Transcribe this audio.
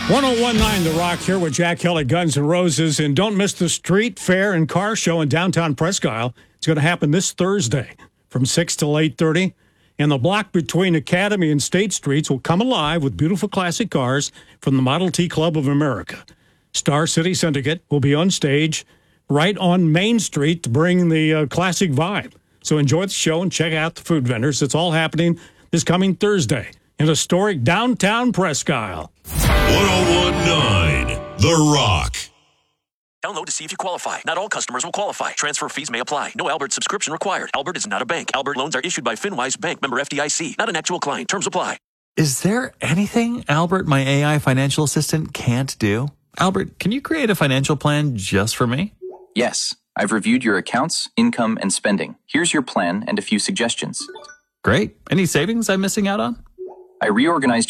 1019 The Rock here with Jack Kelly, Guns N' Roses. And don't miss the Street Fair and Car Show in downtown Presque Isle. It's going to happen this Thursday from 6 till 8:30. And the block between Academy and State Streets will come alive with beautiful classic cars from the Model T Club of America. Star City Syndicate will be on stage right on Main Street to bring the classic vibe. So enjoy the show and check out the food vendors. It's all happening this coming Thursday in historic downtown Presque Isle. 1019 The Rock. Download to see if you qualify. Not all customers will qualify. Transfer fees may apply. No Albert subscription required. Albert is not a bank. Albert loans are issued by FinWise Bank, member FDIC. Not an actual client. Terms apply. Is there anything Albert, my AI financial assistant, can't do? Albert, can you create a financial plan just for me? Yes. I've reviewed your accounts, income, and spending. Here's your plan and a few suggestions. Great. Any savings I'm missing out on? I reorganized